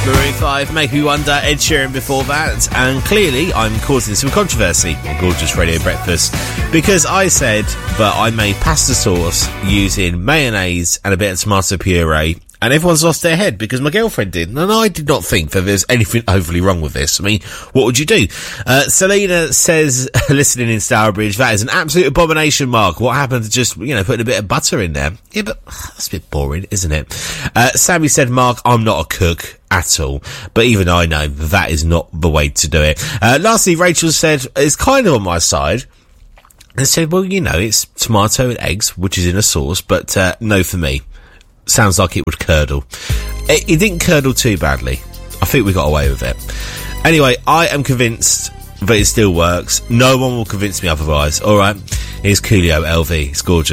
Maroon 5, Make Me Wonder, Ed Sheeran before that, and clearly I'm causing some controversy on Gorgeous Radio Breakfast because I said that I made pasta sauce using mayonnaise and a bit of tomato puree, and everyone's lost their head because my girlfriend did, and I did not think that there's anything overly wrong with this. I mean, what would you do? Selena says, listening in Stourbridge, that is an absolute abomination, Mark. What happened to just, putting a bit of butter in there? Yeah, but that's a bit boring, isn't it? Sammy said, Mark, I'm not a cook at all, but even I know that is not the way to do it. Lastly, Rachel said, it's kind of on my side. And said, well, it's tomato and eggs, which is in a sauce, but no for me. Sounds like it would curdle. It didn't curdle too badly. I think we got away with it. Anyway, I am convinced that it still works. No one will convince me otherwise. Alright, here's Coolio, LV. It's gorgeous.